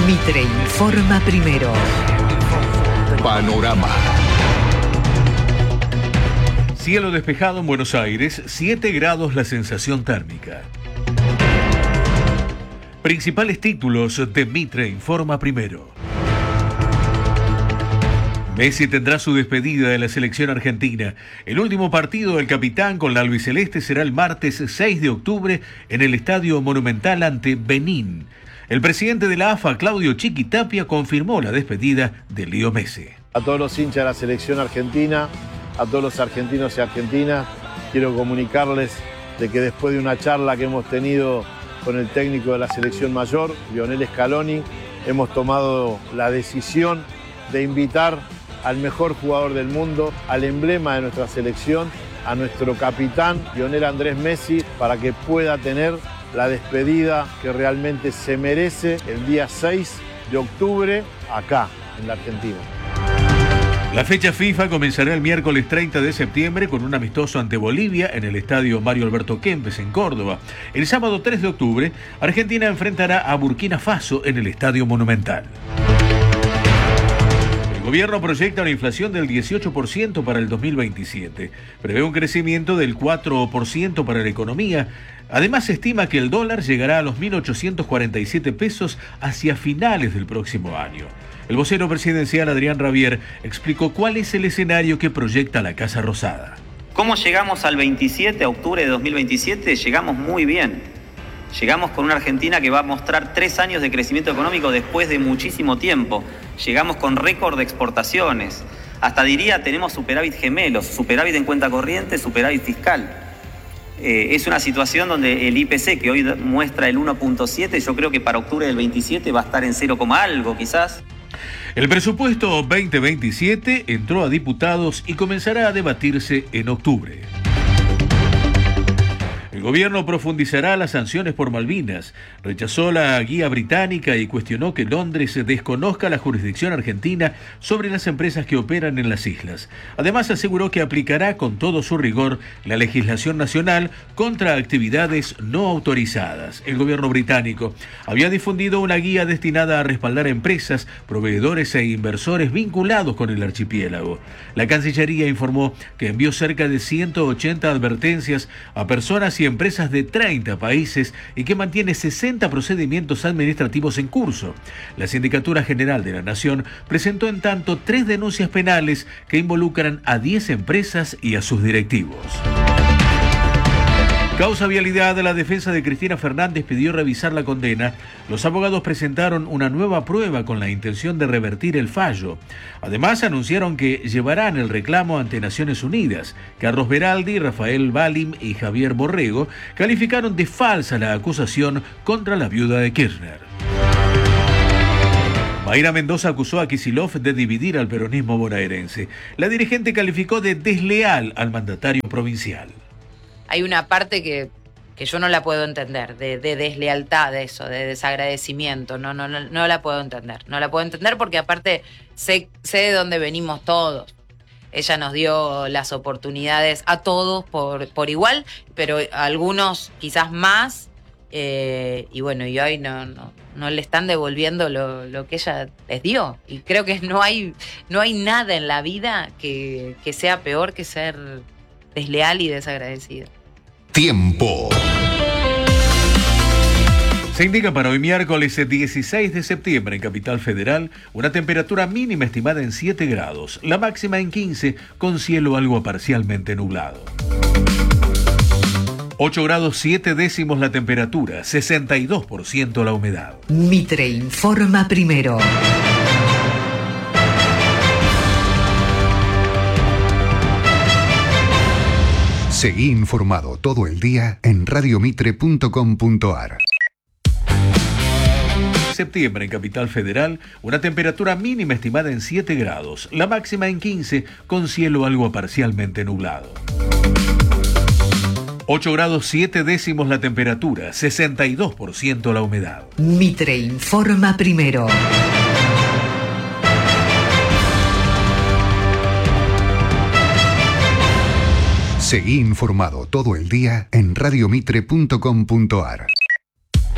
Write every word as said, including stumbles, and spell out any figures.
Mitre informa primero. Panorama. Cielo despejado en Buenos Aires, siete grados la sensación térmica. Principales títulos de Mitre informa primero. Messi tendrá su despedida de la selección argentina. El último partido del capitán con la albiceleste será el martes seis de octubre en el Estadio Monumental ante Benín. El presidente de la A F A, Claudio Chiquitapia, confirmó la despedida de Leo Messi. A todos los hinchas de la selección argentina, a todos los argentinos y argentinas, quiero comunicarles de que después de una charla que hemos tenido con el técnico de la selección mayor, Lionel Scaloni, hemos tomado la decisión de invitar al mejor jugador del mundo, al emblema de nuestra selección, a nuestro capitán, Lionel Andrés Messi, para que pueda tener la despedida que realmente se merece el día seis de octubre acá, en la Argentina. La fecha FIFA comenzará el miércoles treinta de septiembre con un amistoso ante Bolivia en el estadio Mario Alberto Kempes en Córdoba. El sábado tres de octubre, Argentina enfrentará a Burkina Faso en el Estadio Monumental. El gobierno proyecta una inflación del dieciocho por ciento para el dos mil veintisiete. Prevé un crecimiento del cuatro por ciento para la economía. Además, se estima que el dólar llegará a los mil ochocientos cuarenta y siete pesos hacia finales del próximo año. El vocero presidencial Adrián Rabier explicó cuál es el escenario que proyecta la Casa Rosada. ¿Cómo llegamos al veintisiete, a octubre de dos mil veintisiete? Llegamos muy bien. Llegamos con una Argentina que va a mostrar tres años de crecimiento económico después de muchísimo tiempo. Llegamos con récord de exportaciones. Hasta diría, tenemos superávit gemelos, superávit en cuenta corriente, superávit fiscal. Eh, es una situación donde el I P C, que hoy muestra el uno punto siete, yo creo que para octubre del veintisiete va a estar en cero, algo quizás. El presupuesto veinte veintisiete entró a diputados y comenzará a debatirse en octubre. El gobierno profundizará las sanciones por Malvinas, rechazó la guía británica y cuestionó que Londres desconozca la jurisdicción argentina sobre las empresas que operan en las islas. Además, aseguró que aplicará con todo su rigor la legislación nacional contra actividades no autorizadas. El gobierno británico había difundido una guía destinada a respaldar empresas, proveedores e inversores vinculados con el archipiélago. La Cancillería informó que envió cerca de ciento ochenta advertencias a personas y empresas de treinta países y que mantiene sesenta procedimientos administrativos en curso. La Sindicatura General de la Nación presentó en tanto tres denuncias penales que involucran a diez empresas y a sus directivos. Causa vialidad, la defensa de Cristina Fernández pidió revisar la condena. Los abogados presentaron una nueva prueba con la intención de revertir el fallo. Además, anunciaron que llevarán el reclamo ante Naciones Unidas. Carlos Beraldi, Rafael Balim y Javier Borrego calificaron de falsa la acusación contra la viuda de Kirchner. Mayra Mendoza acusó a Kicillof de dividir al peronismo bonaerense. La dirigente calificó de desleal al mandatario provincial. Hay una parte que, que yo no la puedo entender, de, de deslealtad, de eso, de desagradecimiento. No, no, no, no la puedo entender. No la puedo entender porque aparte sé, sé de dónde venimos todos. Ella nos dio las oportunidades a todos por, por igual, pero a algunos quizás más. Eh, y bueno, y hoy no, no, no le están devolviendo lo, lo que ella les dio. Y creo que no hay, no hay nada en la vida que, que sea peor que ser desleal y desagradecido. Tiempo. Se indica para hoy miércoles dieciséis de septiembre en Capital Federal una temperatura mínima estimada en siete grados, la máxima en quince con cielo algo parcialmente nublado. ocho grados siete décimos la temperatura, sesenta y dos por ciento la humedad. Mitre informa primero. Seguí informado todo el día en radio mitre punto com punto a r. Septiembre en Capital Federal, una temperatura mínima estimada en siete grados, la máxima en quince con cielo algo parcialmente nublado. ocho grados siete décimos la temperatura, sesenta y dos por ciento la humedad. Mitre informa primero. Seguí informado todo el día en radio mitre punto com punto a r.